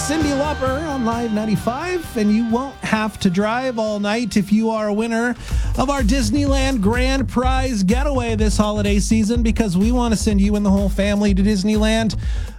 Cyndi Lauper on Live 95, and you won't have to drive all night if you are a winner of our Disneyland Grand Prize getaway this holiday season, because we want to send you and the whole family to Disneyland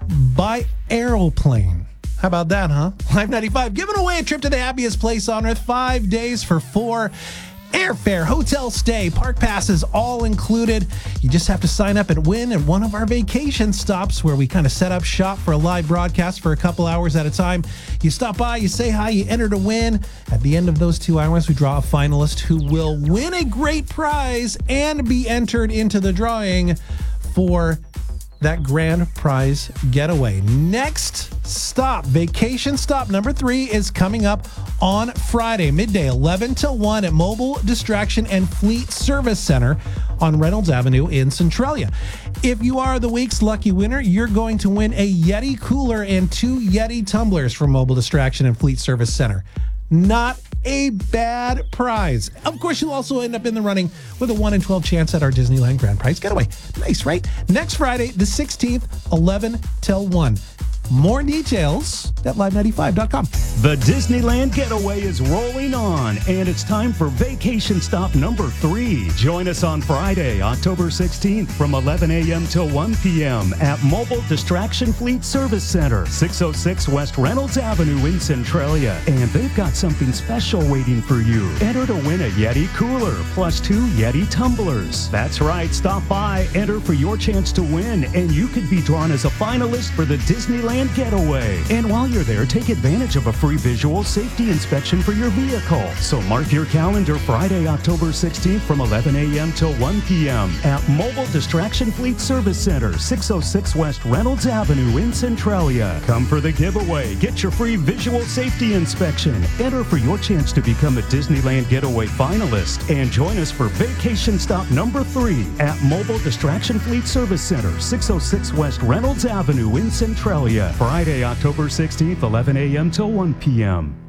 by aeroplane. How about that, huh? Live 95 giving away a trip to the happiest place on earth, 5 days for 4. Airfare, hotel stay, park passes, all included. You just have to sign up and win at one of our vacation stops where we kind of set up shop for a live broadcast for a couple hours at a time. You stop by, you say hi, you enter to win. At the end of those 2 hours, we draw a finalist who will win a great prize and be entered into the drawing for that grand prize getaway. Next stop, vacation stop number 3 is coming up on Friday, midday, 11 till 1 at Mobile Distraction and Fleet Service Center on Reynolds Avenue in Centralia. If you are the week's lucky winner, you're going to win a Yeti cooler and 2 Yeti tumblers from Mobile Distraction and Fleet Service Center. Not a bad prize. Of course, you'll also end up in the running with a 1 in 12 chance at our Disneyland Grand Prize getaway. Nice, right? Next Friday, the 16th, 11 till 1. More details at live95.com. The Disneyland Getaway is rolling on, and it's time for vacation stop number 3. Join us on Friday, October 16th from 11 a.m. till 1 p.m. at Mobile Distraction Fleet Service Center, 606 West Reynolds Avenue in Centralia. And they've got something special waiting for you. Enter to win a Yeti cooler plus 2 Yeti tumblers. That's right, stop by, enter for your chance to win, and you could be drawn as a finalist for the Disneyland Getaway. And while you're there, take advantage of a free visual safety inspection for your vehicle. So mark your calendar Friday, October 16th from 11 a.m. till 1 p.m. at Mobile Distraction Fleet Service Center, 606 West Reynolds Avenue in Centralia. Come for the giveaway, get your free visual safety inspection, enter for your chance to become a Disneyland Getaway finalist, and join us for vacation stop number 3 at Mobile Distraction Fleet Service Center, 606 West Reynolds Avenue in Centralia. Friday, October 16th, 11 a.m. till 1 p.m.